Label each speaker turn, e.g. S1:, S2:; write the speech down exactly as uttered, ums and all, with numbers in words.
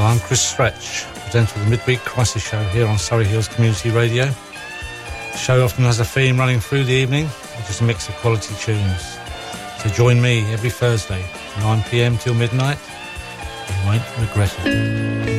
S1: I'm Chris Stretch, presenter of the Midweek Crisis Show here on Surrey Hills Community Radio. The show often has a theme running through the evening, which is a mix of quality tunes. So join me every Thursday, nine p m till midnight. You won't regret it.